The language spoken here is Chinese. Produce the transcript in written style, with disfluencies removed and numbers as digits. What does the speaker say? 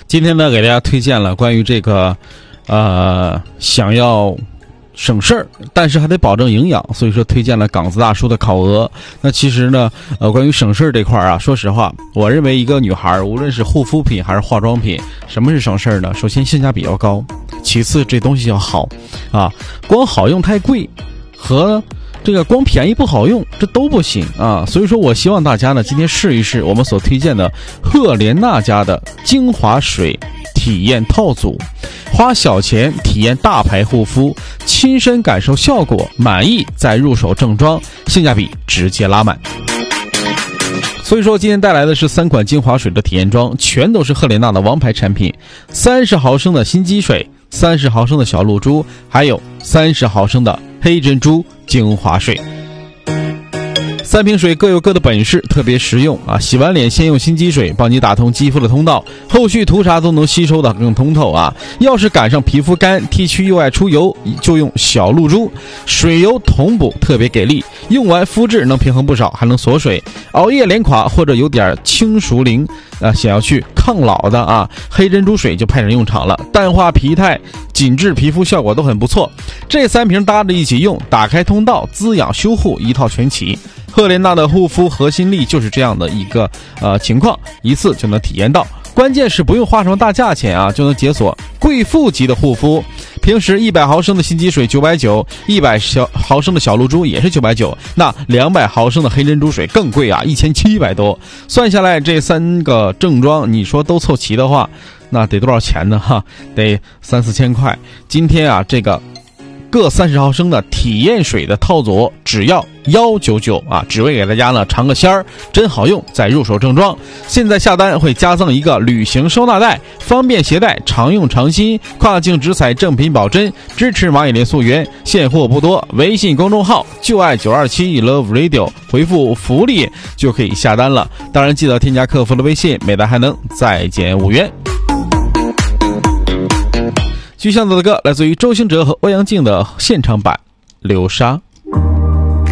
今天呢，给大家推荐了关于这个，想要省事儿，但是还得保证营养，所以说推荐了港子大叔的烤鹅。那其实呢，关于省事儿这块啊，说实话，我认为一个女孩无论是护肤品还是化妆品，什么是省事儿呢？首先性价比要高，其次这东西要好啊，光好用太贵和这个光便宜不好用，这都不行啊！所以说我希望大家呢，今天试一试我们所推荐的赫莲娜家的精华水体验套组，花小钱体验大牌护肤，亲身感受效果，满意再入手正装，性价比直接拉满。所以说今天带来的是3款精华水的体验装，全都是赫莲娜的王牌产品，30毫升的新肌水，30毫升的小露珠，还有30毫升的黑珍珠精华水。3瓶水各有各的本事，特别实用啊！洗完脸先用新肌水帮你打通肌肤的通道，后续涂啥都能吸收的更通透啊！要是赶上皮肤干、T 区又爱出油，就用小露珠，水油同补，特别给力，用完肤质能平衡不少，还能锁水。熬夜脸垮或者有点轻熟龄想要去抗老的啊，黑珍珠水就派上用场了，淡化疲态，紧致皮肤效果都很不错。这3瓶搭着一起用，打开通道，滋养修护，一套全齐。赫莲娜的护肤核心力就是这样的一个情况，一次就能体验到。关键是不用花什么大价钱啊，就能解锁贵妇级的护肤。平时100毫升的新肌水990，100毫升的小露珠也是990，那200毫升的黑珍珠水更贵啊，1700多。算下来这3个正装，你说都凑齐的话，那得多少钱呢？得3-4千块。今天啊，这个各30毫升的体验水的套组只要199啊，只为给大家呢尝个鲜儿，真好用，再入手正装。现在下单会加赠一个旅行收纳袋，方便携带，常用常新，跨境直采正品保真，支持蚂蚁连溯源，现货不多。微信公众号就爱927 Love Radio， 回复福利就可以下单了。当然记得添加客服的微信，每单还能再减5元。继续向走的歌来自于周兴哲和欧阳靖的现场版《流沙》。